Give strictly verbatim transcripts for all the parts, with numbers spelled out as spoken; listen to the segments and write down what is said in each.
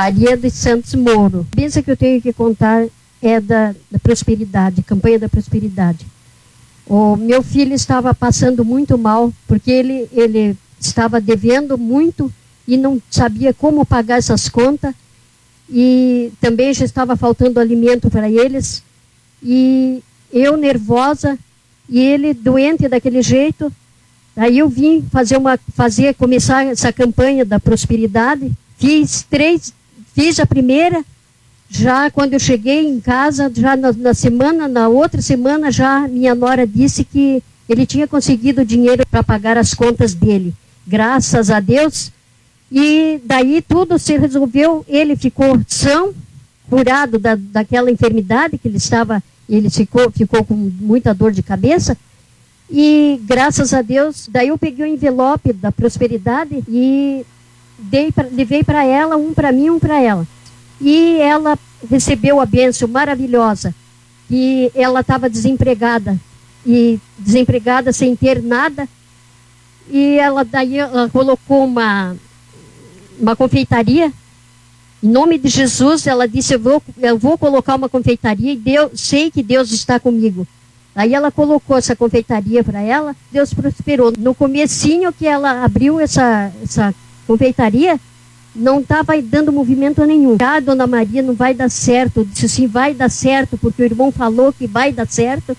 Maria dos Santos Moro. A bênção que eu tenho que contar é da, da prosperidade, campanha da prosperidade. O meu filho estava passando muito mal, porque ele, ele estava devendo muito e não sabia como pagar essas contas. E também já estava faltando alimento para eles. E eu nervosa, e ele doente daquele jeito. Aí eu vim fazer uma, fazer, começar essa campanha da prosperidade. Fiz três, fiz a primeira. Já quando eu cheguei em casa, já na, na semana, na outra semana, já minha nora disse que ele tinha conseguido dinheiro para pagar as contas dele. Graças a Deus. E daí tudo se resolveu, ele ficou são, curado da, daquela enfermidade que ele estava, ele ficou, ficou com muita dor de cabeça. E graças a Deus, daí eu peguei o envelope da prosperidade e dei pra, levei para ela, um para mim, um para ela. E ela recebeu a bênção maravilhosa, que ela estava desempregada, e desempregada sem ter nada, e ela daí ela colocou uma, uma confeitaria, em nome de Jesus, ela disse, eu vou, eu vou colocar uma confeitaria, e Deus, sei que Deus está comigo. Aí ela colocou essa confeitaria para ela, Deus prosperou. No comecinho que ela abriu essa, essa confeitaria, não estava dando movimento nenhum. Ah, Dona Maria, não vai dar certo. Eu disse assim, vai dar certo, porque o irmão falou que vai dar certo.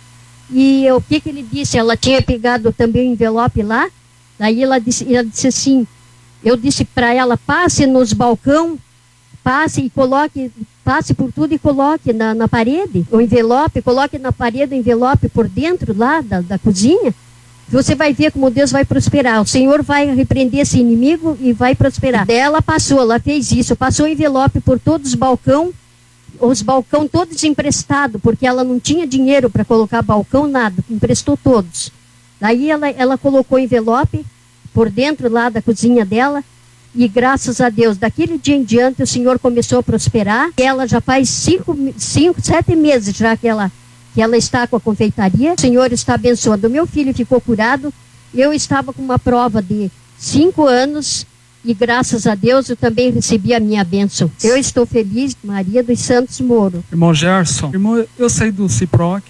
E o que, que ele disse? Ela tinha pegado também o envelope lá. Daí ela disse, ela disse assim, eu disse para ela, passe nos balcão, passe e coloque, passe por tudo e coloque na, na parede o envelope, coloque na parede o envelope por dentro lá da, da cozinha. Você vai ver como Deus vai prosperar. O Senhor vai repreender esse inimigo e vai prosperar. Daí ela passou, ela fez isso, passou o envelope por todos os balcão, os balcão todos emprestados, porque ela não tinha dinheiro para colocar balcão, nada, emprestou todos. Daí ela, ela colocou o envelope por dentro lá da cozinha dela, e graças a Deus, daquele dia em diante o Senhor começou a prosperar. E ela já faz cinco, cinco, sete meses já que ela... que ela está com a confeitaria, o Senhor está abençoando. O meu filho ficou curado, eu estava com uma prova de cinco anos, e graças a Deus eu também recebi a minha bênção. Eu estou feliz, Maria dos Santos Moro. Irmão Gerson, irmão, eu saí do Ciproc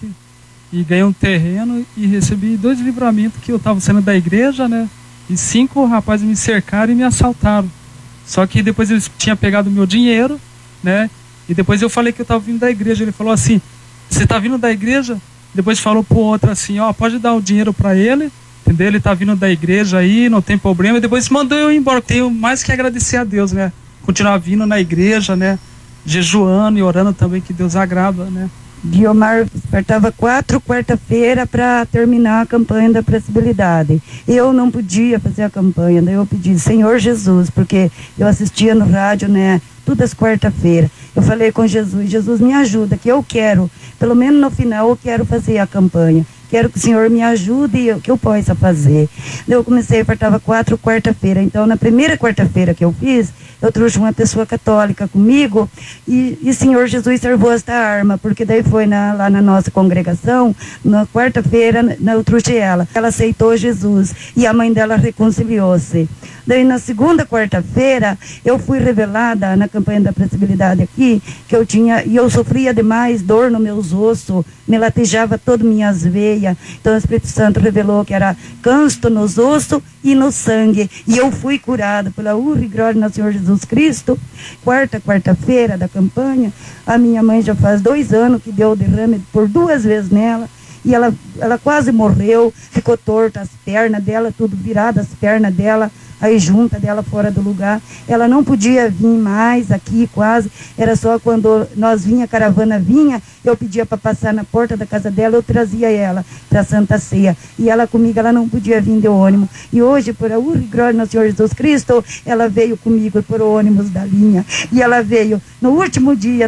e ganhei um terreno e recebi dois livramentos que eu estava saindo da igreja, né? E cinco rapazes me cercaram e me assaltaram. Só que depois eles tinham pegado o meu dinheiro, né? E depois eu falei que eu estava vindo da igreja. Ele falou assim, você está vindo da igreja? Depois falou pro outro assim, ó, pode dar o dinheiro para ele, entendeu? Ele está vindo da igreja aí, não tem problema. E depois mandou eu ir embora. Tenho mais que agradecer a Deus, né? Continuar vindo na igreja, né? Jejuando e orando também, que Deus agrada, né? Guiomar, faltava quatro quarta-feira para terminar a campanha da prosperidade. Eu não podia fazer a campanha, daí eu pedi, Senhor Jesus, porque eu assistia no rádio, né? Todas as quarta-feiras. Eu falei com Jesus, Jesus me ajuda, que eu quero, pelo menos no final eu quero fazer a campanha. Quero que o Senhor me ajude e que eu possa fazer. Daí eu comecei, faltava quatro quarta-feira. Então, na primeira quarta-feira que eu fiz, eu trouxe uma pessoa católica comigo e, e Senhor Jesus servou esta arma, porque daí foi na, lá na nossa congregação, na quarta-feira eu trouxe ela. Ela aceitou Jesus e a mãe dela reconciliou-se. Daí na segunda quarta-feira eu fui revelada na campanha da prosperidade aqui, que eu tinha, e eu sofria demais dor nos meus ossos, me latejava todas minhas veias. Então o Espírito Santo revelou que era câncer nos ossos e no sangue. E eu fui curada pela urra e glória do Senhor Jesus Cristo. Quarta, quarta-feira da campanha, a minha mãe já faz dois anos que deu derrame por duas vezes nela. E ela, ela quase morreu, ficou torta, as pernas dela, tudo virado, as pernas dela, aí junta dela fora do lugar. Ela não podia vir mais aqui quase, era só quando nós vinha, a caravana vinha, eu pedia para passar na porta da casa dela, eu trazia ela para a Santa Ceia. E ela comigo, ela não podia vir de ônibus. E hoje, por a urra e glória no Senhor Jesus Cristo, ela veio comigo por ônibus da linha. E ela veio no último dia